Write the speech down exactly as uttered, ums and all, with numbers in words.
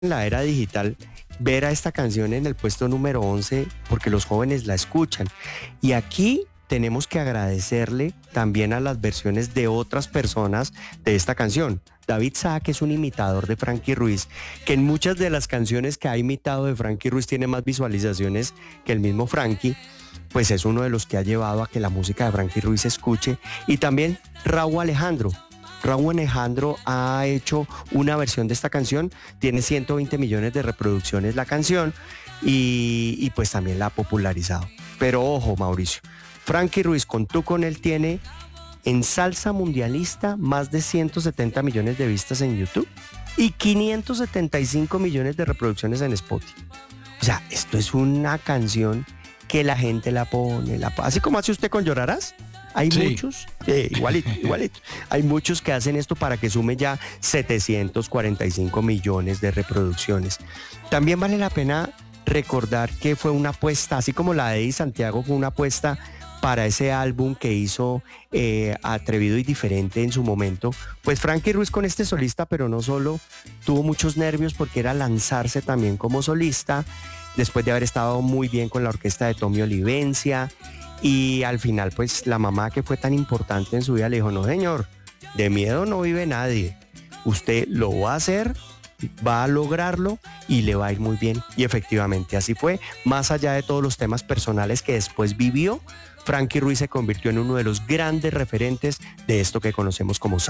en la era digital, ver a esta canción en el puesto número once porque los jóvenes la escuchan. Y aquí tenemos que agradecerle también a las versiones de otras personas de esta canción. David Saak es un imitador de Frankie Ruiz, que en muchas de las canciones que ha imitado de Frankie Ruiz tiene más visualizaciones que el mismo Frankie, pues es uno de los que ha llevado a que la música de Frankie Ruiz se escuche. Y también Raúl Alejandro. Raúl Alejandro ha hecho una versión de esta canción, tiene ciento veinte millones de reproducciones la canción y, y pues también la ha popularizado. Pero ojo, Mauricio, Frankie Ruiz con Tú con él tiene en salsa mundialista más de ciento setenta millones de vistas en YouTube y quinientos setenta y cinco millones de reproducciones en Spotify. O sea, esto es una canción que la gente la pone, la, así como hace usted con Llorarás. Hay sí. muchos, eh, igualito, igualito. Hay muchos que hacen esto para que sume ya setecientos cuarenta y cinco millones de reproducciones. También vale la pena recordar que fue una apuesta, así como la de Eddie Santiago fue una apuesta para ese álbum que hizo eh, Atrevido y Diferente en su momento. Pues Frankie Ruiz con este solista, pero no solo, tuvo muchos nervios porque era lanzarse también como solista, después de haber estado muy bien con la orquesta de Tommy Olivencia. Y al final, pues la mamá, que fue tan importante en su vida, le dijo: no señor, de miedo no vive nadie, usted lo va a hacer, va a lograrlo y le va a ir muy bien. Y efectivamente así fue. Más allá de todos los temas personales que después vivió, Frankie Ruiz se convirtió en uno de los grandes referentes de esto que conocemos como salsa.